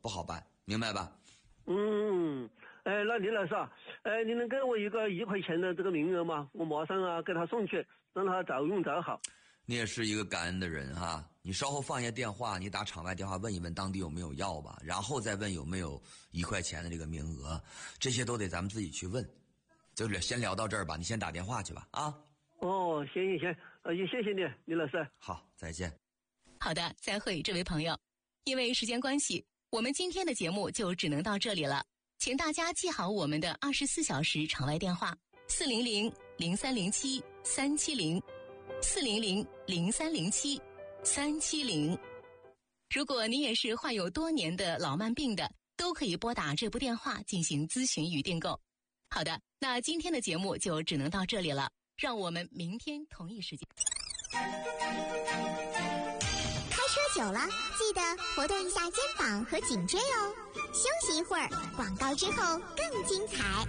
不好办，明白吧？ 那李老师啊，你能给我一个1块钱的这个名额吗？我马上给他送去，让他早用早好。 你也是一个感恩的人哈，你稍后放下电话，你打场外电话问一问当地有没有药吧，然后再问有没有1块钱的这个名额，这些都得咱们自己去问。就先聊到这儿吧，你先打电话去吧啊。 哦，行，也谢谢你，李老师。 好，再见。 好的，再会，这位朋友。因为时间关系，我们今天的节目就只能到这里了。请大家记好我们的24小时场外电话：400-0307-370，400-0307-370。如果您也是患有多年的老慢病的，都可以拨打这部电话进行咨询与订购。好的，那今天的节目就只能到这里了，让我们明天同一时间。 开车久了，记得活动一下肩膀和颈椎哦。休息一会儿，广告之后更精彩。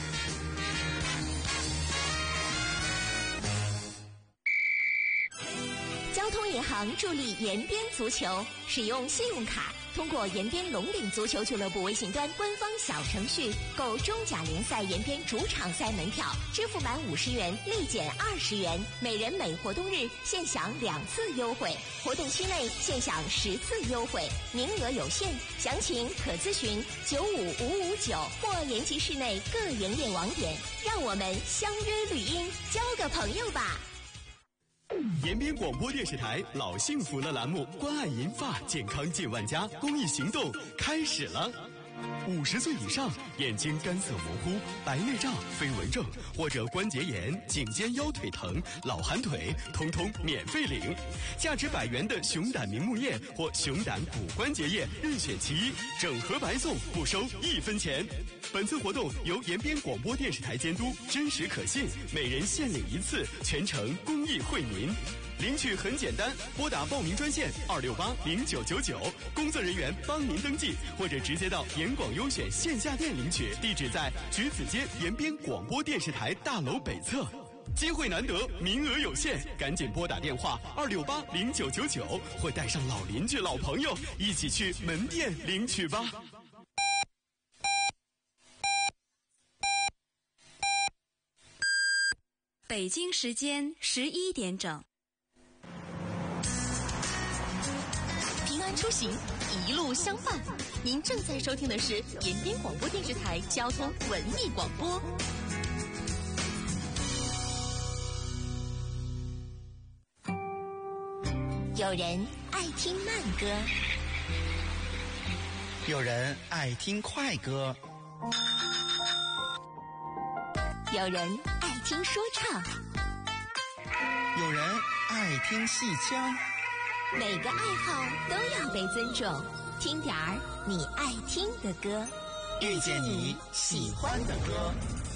交通银行助力延边足球，使用信用卡，通过延边龙岭足球俱乐部微信端官方小程序购中甲联赛延边主场赛门票，支付满50元立减20元，每人每活动日限享2次优惠，活动期内限享10次优惠，名额有限，详情可咨询95559或联系市内各营业网点。让我们相约绿荫，交个朋友吧。 延边广播电视台老幸福了栏目，关爱银发，健康近万家公益行动开始了。50岁以上，眼睛干涩模糊、白内障、飞蚊症或者关节炎、颈肩腰腿疼、老寒腿，通通免费领。价值100元的熊胆明目液或熊胆骨关节液任选其一，整盒白送，不收1分钱。本次活动由延边广播电视台监督，真实可信，每人限领1次，全程公益惠民。领取很简单，拨打报名专线2680999，工作人员帮您登记，或者直接到延广优选线下店领取，地址在橘子街延边广播电视台大楼北侧。机会难得，名额有限，赶紧拨打电话2680999，或带上老邻居、老朋友一起去门店领取吧。 北京时间11点整。 平安出行，一路相伴。您正在收听的是延边广播电视台交通文艺广播。 有人爱听慢歌， 有人爱听快歌， 有人爱听说唱， 有人爱听戏腔。 每个爱好都要被尊重，听点儿你爱听的歌， 遇见你喜欢的歌。